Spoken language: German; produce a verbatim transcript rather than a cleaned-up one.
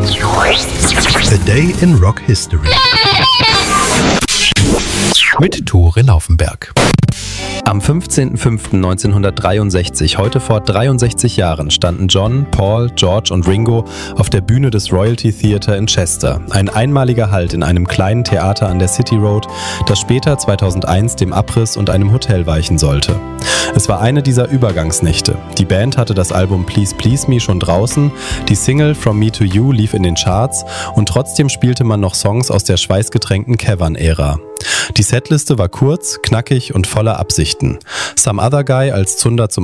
A Day in Rock History mit Tore Laufenberg. Am fünfzehnten fünften neunzehnhundertdreiundsechzig, heute vor dreiundsechzig Jahren, standen John, Paul, George und Ringo auf der Bühne des Royalty Theatre in Chester. Ein einmaliger Halt in einem kleinen Theater an der City Road, das später zweitausendeins dem Abriss und einem Hotel weichen sollte. Es war eine dieser Übergangsnächte. Die Band hatte das Album Please Please Me schon draußen, die Single From Me to You lief in den Charts und trotzdem spielte man noch Songs aus der schweißgetränkten Cavern-Ära. Die Setliste war kurz, knackig und voller Absichten. Some Other Guy als Zunder zum